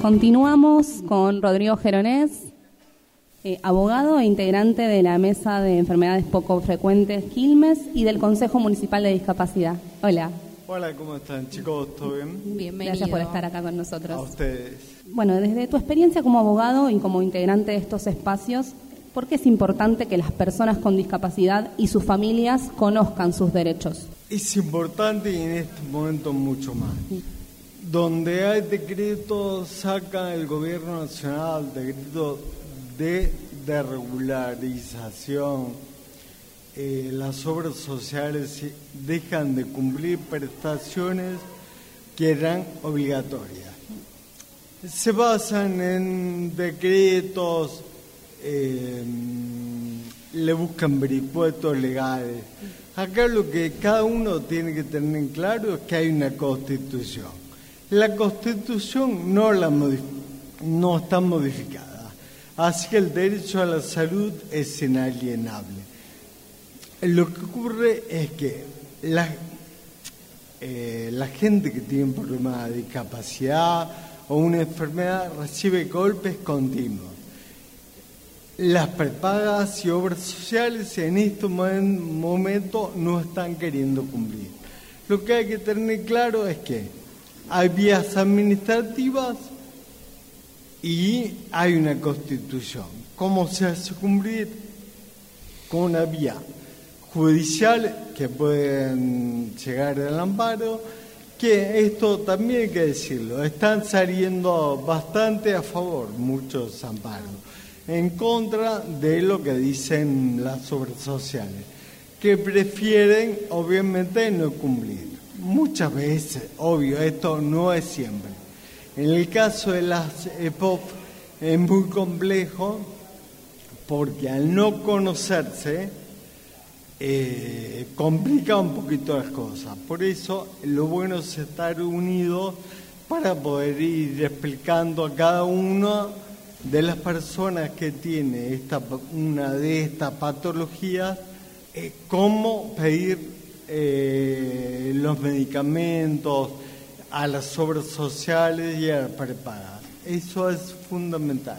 Continuamos con Rodrigo Geronés, abogado e integrante de la Mesa de Enfermedades Poco Frecuentes Quilmes y del Consejo Municipal de Discapacidad. Hola. Hola, ¿cómo están, chicos? ¿Todo bien? Bienvenido. Gracias por estar acá con nosotros. A ustedes. Bueno, desde tu experiencia como abogado y como integrante de estos espacios, ¿por qué es importante que las personas con discapacidad y sus familias conozcan sus derechos? Es importante y en este momento mucho más. Donde hay decretos, saca el gobierno nacional decretos de regularización. Las obras sociales dejan de cumplir prestaciones que eran obligatorias. Se basan en decretos, le buscan vericuetos legales. Acá lo que cada uno tiene que tener en claro es que hay una Constitución. La Constitución no está modificada, así que el derecho a la salud es inalienable. Lo que ocurre es que la gente que tiene un problema de discapacidad o una enfermedad recibe golpes continuos. Las prepagas y obras sociales en este momento no están queriendo cumplir. Lo que hay que tener claro es que hay vías administrativas y hay una Constitución. ¿Cómo se hace cumplir? Con una vía judicial que pueden llegar al amparo, que esto también hay que decirlo, están saliendo bastante a favor muchos amparos, en contra de lo que dicen las obras sociales, que prefieren obviamente no cumplir. Muchas veces, obvio, esto no es siempre. En el caso de las EPOF es muy complejo porque al no conocerse complica un poquito las cosas. Por eso lo bueno es estar unidos para poder ir explicando a cada una de las personas que tiene una de estas patologías cómo pedir los medicamentos a las obras sociales y a las prepagas. Eso es fundamental.